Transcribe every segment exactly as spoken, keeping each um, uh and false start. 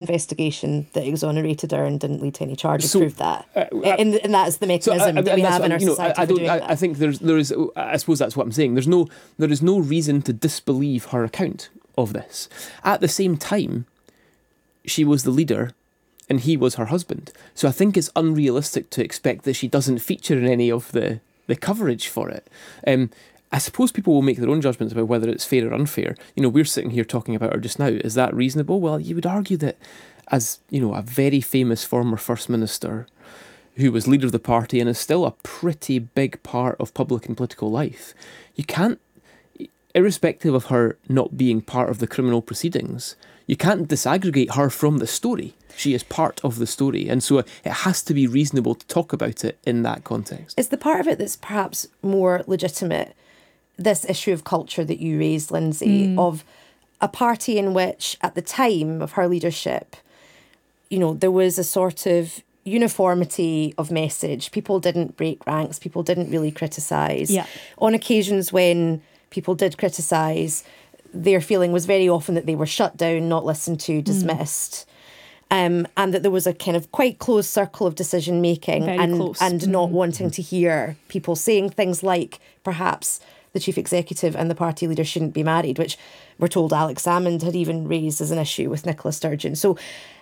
investigation that exonerated her and didn't lead to any charges So, proved that. uh, and, and that's the mechanism So, I- I- that we and that's have in what- our you know, society I, I for don't. doing I, that. I think there's there is. I suppose that's what I'm saying. There's no there is no reason to disbelieve her account of this. At the same time, she was the leader, and he was her husband. So I think it's unrealistic to expect that she doesn't feature in any of the the coverage for it. Um, I suppose people will make their own judgments about whether it's fair or unfair. You know, we're sitting here talking about her just now. Is that reasonable? Well, you would argue that as, you know, a very famous former First Minister who was leader of the party and is still a pretty big part of public and political life, you can't, irrespective of her not being part of the criminal proceedings, you can't disaggregate her from the story. She is part of the story. And so it has to be reasonable to talk about it in that context. Is the part of it that's perhaps more legitimate this issue of culture that you raised, Lindsay, mm. of a party in which at the time of her leadership, you know, there was a sort of uniformity of message. People didn't break ranks. People didn't really criticise. Yeah. On occasions when people did criticise, their feeling was very often that they were shut down, not listened to, dismissed. Mm. Um, and that there was a kind of quite close circle of decision making and, close. and mm. not wanting to hear people saying things like perhaps the chief executive and the party leader shouldn't be married, which we're told Alex Salmond had even raised as an issue with Nicola Sturgeon. So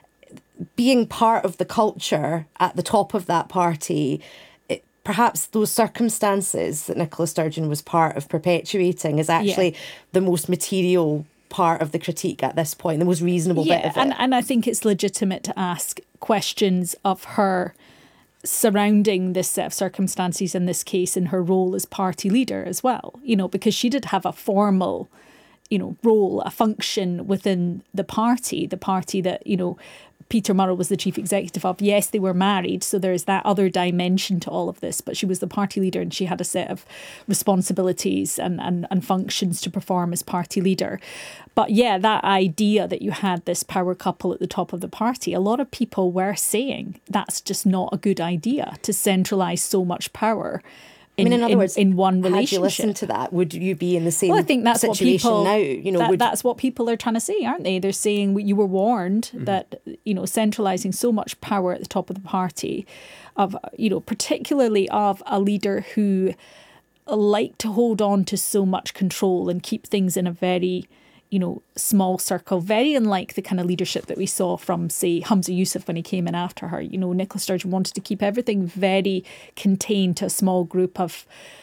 being part of the culture at the top of that party, it, perhaps those circumstances that Nicola Sturgeon was part of perpetuating is actually yeah. the most material part of the critique at this point, the most reasonable yeah, bit of it. And, and I think it's legitimate to ask questions of her surrounding this set of circumstances in this case in her role as party leader as well, you know, because she did have a formal, you know, role, a function within the party, the party that, you know, Peter Murrell was the chief executive of. Yes, they were married, so there's that other dimension to all of this, but she was the party leader and she had a set of responsibilities and, and, and functions to perform as party leader. But yeah, that idea that you had this power couple at the top of the party, a lot of people were saying that's just not a good idea to centralise so much power. In, I mean, in other in, words, in one relationship. Had you listened to that, would you be in the same well, I think that's situation what people, now? You know, that, would, that's what people are trying to say, aren't they? They're saying you were warned mm-hmm. that, you know, centralising so much power at the top of the party, of you know, particularly of a leader who liked to hold on to so much control and keep things in a very, you know, small circle, very unlike the kind of leadership that we saw from, say, Humza Yousaf when he came in after her. You know, Nicola Sturgeon wanted to keep everything very contained to a small group of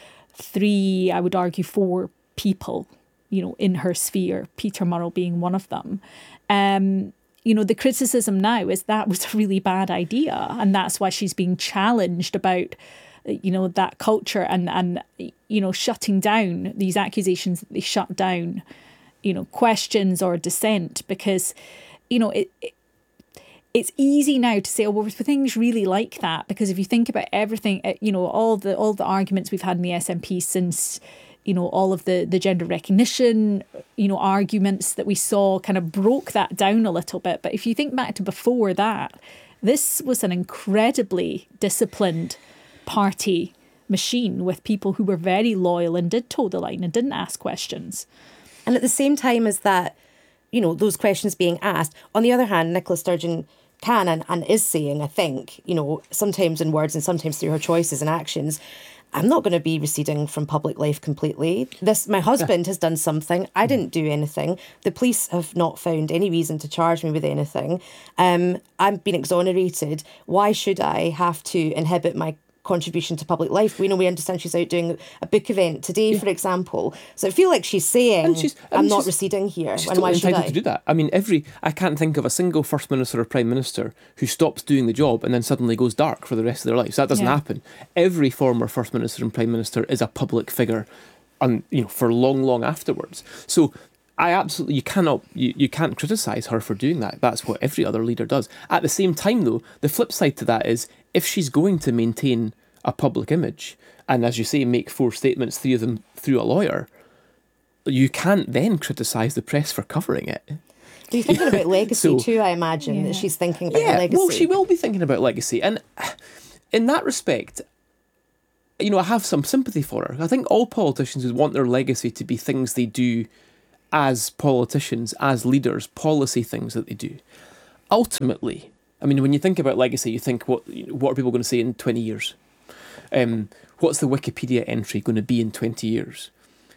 three, I would argue four people, you know, in her sphere, Peter Murrell being one of them. Um, you know, the criticism now is that was a really bad idea, and that's why she's being challenged about, you know, that culture and, and you know, shutting down these accusations that they shut down, you know, questions or dissent, because, you know, it, it it's easy now to say, oh, well, were things really like that? Because if you think about everything, you know, all the all the arguments we've had in the S N P since, you know, all of the, the gender recognition, you know, arguments that we saw kind of broke that down a little bit. But if you think back to before that, this was an incredibly disciplined party machine with people who were very loyal and did toe the line and didn't ask questions. And at the same time as that, you know, those questions being asked, on the other hand, Nicola Sturgeon can and, and is saying, I think, you know, sometimes in words and sometimes through her choices and actions, I'm not going to be receding from public life completely. This, my husband has done something. I didn't do anything. The police have not found any reason to charge me with anything. Um, I've been exonerated. Why should I have to inhibit my contribution to public life? We know, we understand she's out doing a book event today, yeah. for example. So I feel like she's saying, she's, I'm mean, not she's, receding here. She's and why totally should I? entitled to do that. I mean, every I can't think of a single First Minister or Prime Minister who stops doing the job and then suddenly goes dark for the rest of their lives. That doesn't yeah. happen. Every former First Minister and Prime Minister is a public figure, and you know, for long, long afterwards. So I absolutely, you cannot, you, you can't criticise her for doing that. That's what every other leader does. At the same time, though, the flip side to that is if she's going to maintain a public image, and as you say, make four statements, three of them through a lawyer, you can't then criticise the press for covering it. Are you thinking about legacy so, too, I imagine, yeah. that she's thinking about yeah, legacy? Well, she will be thinking about legacy. And in that respect, you know, I have some sympathy for her. I think all politicians would want their legacy to be things they do as politicians, as leaders, policy things that they do. ultimately, I mean, when you think about legacy, you think, what what are people going to say in twenty years? Um, what's the Wikipedia entry going to be in twenty years?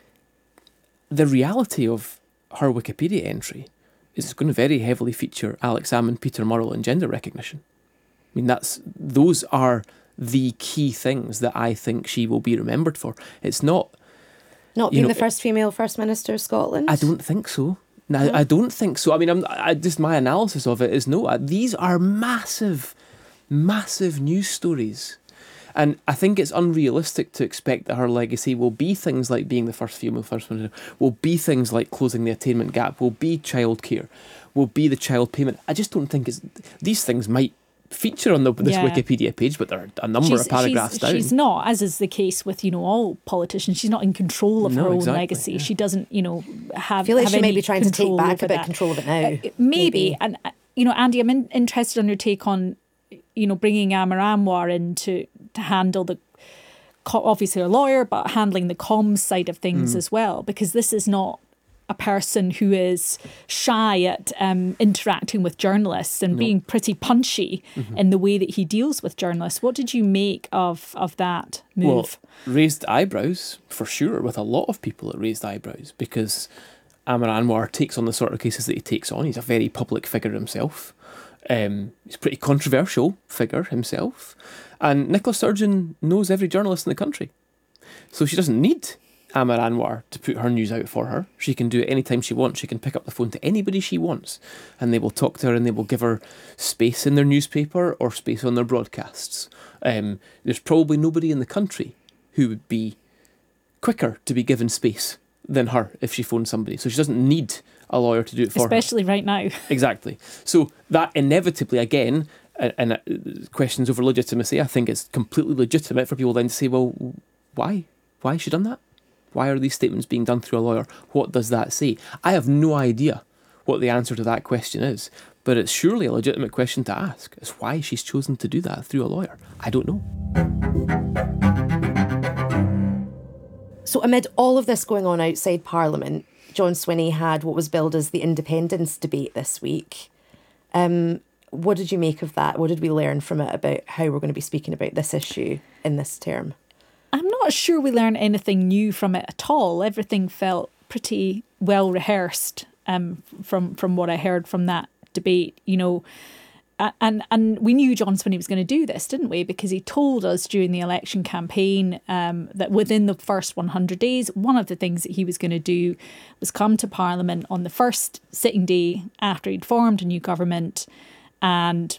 The reality of her Wikipedia entry is it's going to very heavily feature Alex Salmond, Peter Murrell, and gender recognition. I mean, that's those are the key things that I think she will be remembered for. It's not... Not being know, the first female First Minister of Scotland? I don't think so. No, no. I don't think so. I mean, I'm I, just my analysis of it is no, these are massive, massive news stories. And I think it's unrealistic to expect that her legacy will be things like being the first female First Minister, will be things like closing the attainment gap, will be childcare, will be the child payment. I just don't think it's... These things might feature on the, this yeah. Wikipedia page, but there are a number she's, of paragraphs she's, down. She's not, as is the case with, you know, all politicians, she's not in control of no, her own exactly, legacy. Yeah. She doesn't, you know, have I feel like have she any might be trying to take back a bit that. control of it now. Uh, maybe. maybe. And, uh, you know, Andy, I'm in, interested on your take on, you know, bringing Amar Anwar in to, to handle the, obviously a lawyer, but handling the comms side of things mm. as well, because this is not a person who is shy at um, interacting with journalists and no. being pretty punchy mm-hmm. in the way that he deals with journalists. What did you make of of that move? Well, raised eyebrows, for sure, with a lot of people that raised eyebrows, because Amar Anwar takes on the sort of cases that he takes on. He's a very public figure himself. Um, he's a pretty controversial figure himself. And Nicola Sturgeon knows every journalist in the country. So she doesn't need Amar Anwar to put her news out for her. She can do it anytime she wants. She can pick up the phone to anybody she wants, and they will talk to her and they will give her space in their newspaper or space on their broadcasts. Um, there's probably nobody in the country who would be quicker to be given space than her if she phoned somebody. So she doesn't need a lawyer to do it for Especially her. Especially right now. Exactly. So that inevitably, again, and, and uh, questions over legitimacy, I think it's completely legitimate for people then to say, well, why? Why has she done that? Why are these statements being done through a lawyer? What does that say? I have no idea what the answer to that question is, but it's surely a legitimate question to ask. It's why she's chosen to do that through a lawyer. I don't know. So amid all of this going on outside Parliament, John Swinney had what was billed as the independence debate this week. Um, what did you make of that? What did we learn from it about how we're going to be speaking about this issue in this term? I'm not sure we learned anything new from it at all. Everything felt pretty well rehearsed um, from from what I heard from that debate, you know. And and we knew John Swinney was going to do this, didn't we? Because he told us during the election campaign um, that within the first one hundred days, one of the things that he was going to do was come to Parliament on the first sitting day after he'd formed a new government and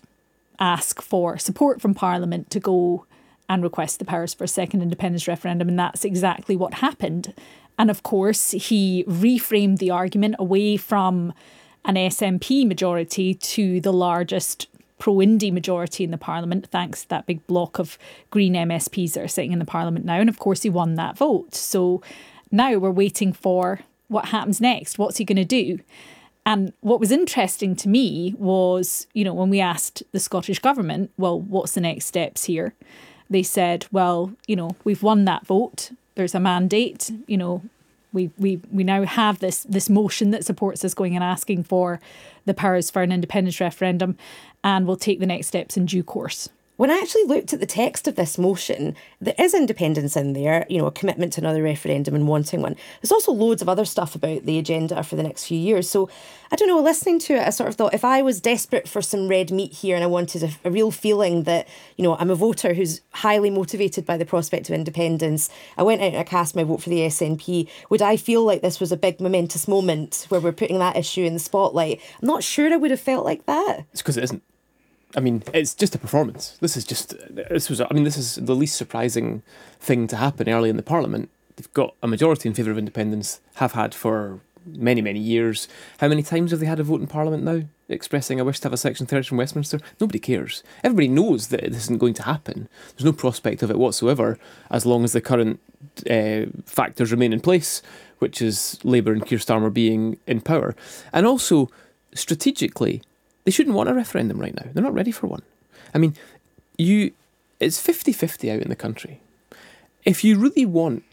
ask for support from Parliament to go and request the powers for a second independence referendum. And that's exactly what happened. And of course, he reframed the argument away from an S N P majority to the largest pro-Indy majority in the Parliament, thanks to that big block of Green M S Ps that are sitting in the Parliament now. And of course, he won that vote. So now we're waiting for what happens next. What's he going to do? And what was interesting to me was, you know, when we asked the Scottish Government, well, what's the next steps here? They said, well, you know, we've won that vote. There's a mandate, you know, we we we now have this this motion that supports us going and asking for the powers for an independence referendum, and we'll take the next steps in due course. When I actually looked at the text of this motion, there is independence in there, you know, a commitment to another referendum and wanting one. There's also loads of other stuff about the agenda for the next few years. So I don't know, listening to it, I sort of thought if I was desperate for some red meat here and I wanted a, a real feeling that, you know, I'm a voter who's highly motivated by the prospect of independence, I went out and I cast my vote for the S N P, would I feel like this was a big momentous moment where we're putting that issue in the spotlight? I'm not sure I would have felt like that. It's because it isn't. I mean, it's just a performance. This is just, this was, I mean, this is the least surprising thing to happen early in the Parliament. They've got a majority in favour of independence, have had for many, many years. How many times have they had a vote in Parliament now, expressing a wish to have a Section thirty from Westminster? Nobody cares. Everybody knows that this isn't going to happen. There's no prospect of it whatsoever, as long as the current uh, factors remain in place, which is Labour and Keir Starmer being in power. And also, strategically, they shouldn't want a referendum right now. They're not ready for one. I mean, you it's fifty-fifty out in the country. If you really want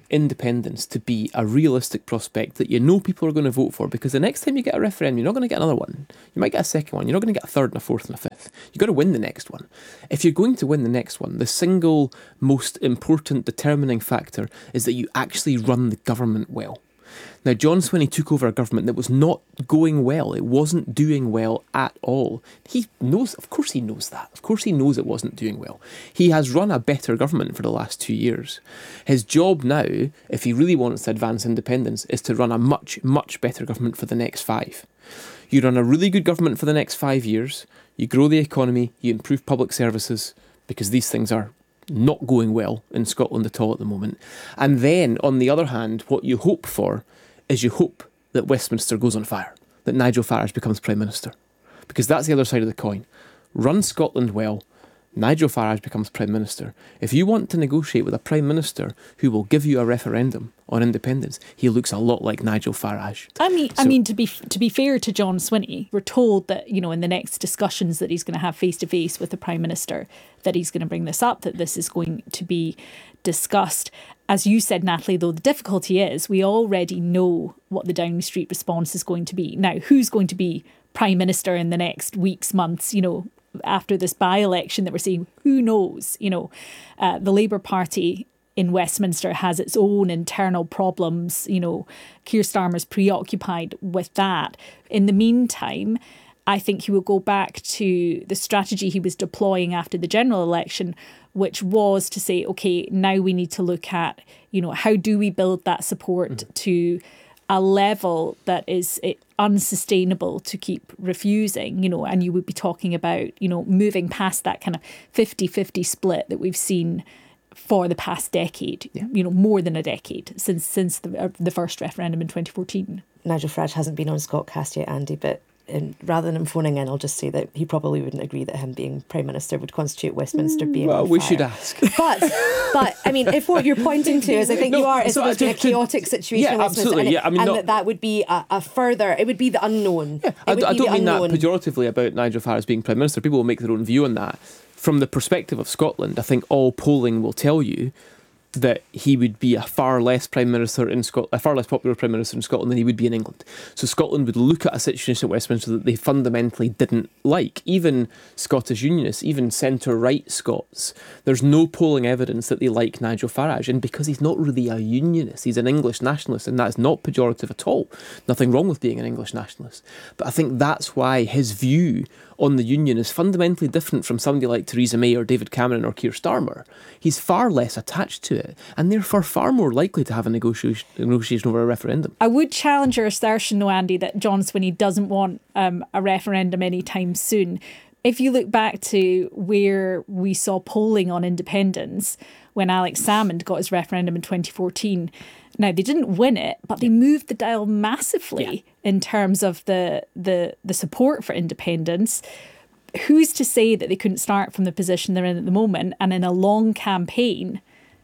independence to be a realistic prospect that you know people are going to vote for, because the next time you get a referendum, you're not going to get another one. You might get a second one. You're not going to get a third and a fourth and a fifth. You've got to win the next one. If you're going to win the next one, the single most important determining factor is that you actually run the government well. Now, John Swinney took over a government that was not going well. It wasn't doing well at all. He knows, of course he knows that. Of course he knows it wasn't doing well. He has run a better government for the last two years. His job now, if he really wants to advance independence, is to run a much, much better government for the next five. You run a really good government for the next five years, you grow the economy, you improve public services, because these things are not going well in Scotland at all at the moment. And then, on the other hand, what you hope for is you hope that Westminster goes on fire, that Nigel Farage becomes Prime Minister. Because that's the other side of the coin. Run Scotland well, Nigel Farage becomes Prime Minister. If you want to negotiate with a Prime Minister who will give you a referendum on independence, he looks a lot like Nigel Farage. I mean, So- I mean to be to be fair to John Swinney, we're told that, you know, in the next discussions that he's going to have face to face with the Prime Minister, that he's going to bring this up, that this is going to be discussed. As you said, Natalie, though, the difficulty is we already know what the Downing Street response is going to be. Now, who's going to be Prime Minister in the next weeks, months, you know, after this by-election that we're seeing? Who knows? You know, uh, the Labour Party in Westminster has its own internal problems. You know, Keir Starmer's preoccupied with that. In the meantime, I think he will go back to the strategy he was deploying after the general election, which was to say, okay, now we need to look at, you know, how do we build that support mm-hmm. to a level that is it, unsustainable to keep refusing, you know, and you would be talking about, you know, moving past that kind of fifty-fifty split that we've seen for the past decade, yeah. you know, more than a decade since since the, uh, the first referendum in twenty fourteen. Nigel Farage hasn't been on Scotcast yet, Andy, but um, rather than him phoning in, I'll just say that he probably wouldn't agree that him being Prime Minister would constitute Westminster being Well, on we fire. should ask. But, but I mean, if what you're pointing to is, I think No, you are, is so so, been a to- to- chaotic situation yeah, in Westminster, absolutely, and, it- yeah, I mean, and not- that that would be a, a further, it would be the unknown. Yeah, It I, would I be don't the mean unknown. that pejoratively about Nigel Farage being Prime Minister. People will make their own view on that. From the perspective of Scotland, I think all polling will tell you that he would be a far less Prime Minister in Scotland, a far less popular Prime Minister in Scotland than he would be in England. So Scotland would look at a situation at Westminster that they fundamentally didn't like. Even Scottish Unionists, even centre-right Scots, there's no polling evidence that they like Nigel Farage. And because he's not really a unionist, he's an English nationalist, and that's not pejorative at all. Nothing wrong with being an English nationalist. But I think that's why his view on the union is fundamentally different from somebody like Theresa May or David Cameron or Keir Starmer. He's far less attached to it, and therefore far more likely to have a negotiation, negotiation over a referendum. I would challenge your assertion, though, Andy, that John Swinney doesn't want um, a referendum anytime soon. If you look back to where we saw polling on independence when Alex Salmond got his referendum in twenty fourteen, now they didn't win it, but they moved the dial massively yeah. in terms of the, the the support for independence. Who's to say that they couldn't start from the position they're in at the moment and in a long campaign,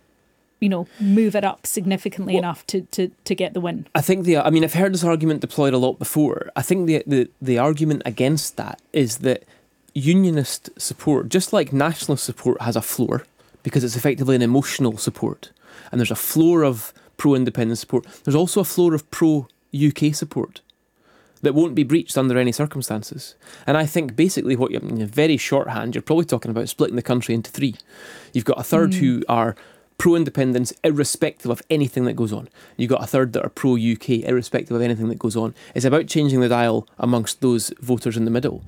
you know, move it up significantly well, enough to, to, to get the win? I think the, I mean, I've heard this argument deployed a lot before. I think the, the, the argument against that is that unionist support, just like nationalist support, has a floor because it's effectively an emotional support. And there's a floor of pro-independence support. There's also a floor of pro-U K support that won't be breached under any circumstances. And I think basically what you're, in very shorthand, you're probably talking about splitting the country into three. You've got a third mm. who are pro-independence irrespective of anything that goes on. You've got a third that are pro-U K irrespective of anything that goes on. It's about changing the dial amongst those voters in the middle.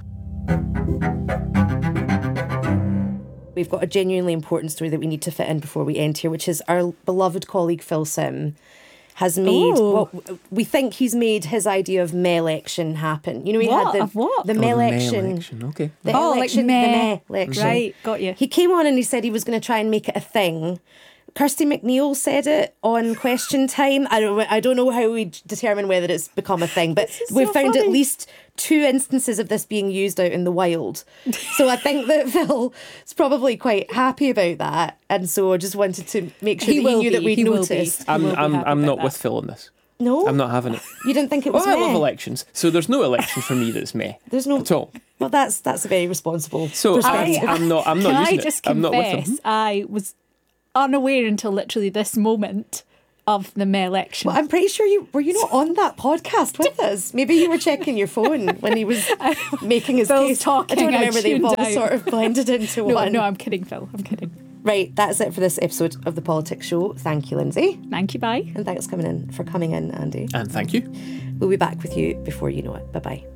We've got a genuinely important story that we need to fit in before we end here, which is our beloved colleague Phil Sim has made Ooh. what we think he's made his idea of May-election happen. You know, he What? had the Of what? the Oh, the May-election. May-election, okay. The Oh, like election, May. the May-election. Right, got you. He came on and he said he was going to try and make it a thing. Kirsty McNeil said it on Question Time. I don't, I don't know how we determine whether it's become a thing, but This is we've so found funny. at least two instances of this being used out in the wild. So I think that Phil is probably quite happy about that. And so I just wanted to make sure He that he will knew that be, we'd he will be. noticed. He I'm, will be I'm, happy I'm about not that. with Phil on this. No? I'm not having it. You didn't think it was Well, I love May? elections, so there's no election for me that's May. There's no... At all. Well, that's that's a very responsible So I, perspective. I'm not. I'm Can not using I just it. I'm not with confess, them. I was unaware until literally this moment of the May election. Well, I'm pretty sure you were you not on that podcast with us. Maybe you were checking your phone when he was making his Phil's case. talking, I don't remember. I They've all tuned out. sort of blended into no, one. no, I'm kidding, Phil. I'm kidding. Right, that's it for this episode of the Politics Show. Thank you, Lindsay, Thank you. Bye. and thanks coming in for coming in, Andy. And thank you. We'll be back with you before you know it. Bye bye.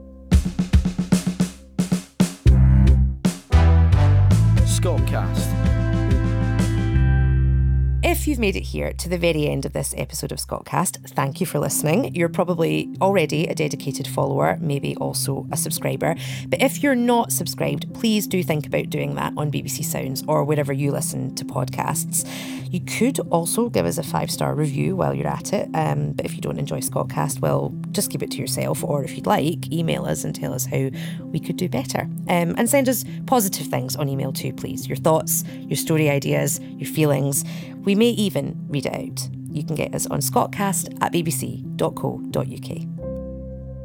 Scottcast. If you've made it here to the very end of this episode of Scottcast, thank you for listening. You're probably already a dedicated follower, maybe also a subscriber. But if you're not subscribed, please do think about doing that on B B C Sounds or wherever you listen to podcasts. You could also give us a five-star review while you're at it. Um, but if you don't enjoy Scottcast, well, just keep it to yourself. Or if you'd like, email us and tell us how we could do better. Um, and send us positive things on email too, please. Your thoughts, your story ideas, your feelings. We may even read it out. You can get us on scottcast at b b c dot co dot u k.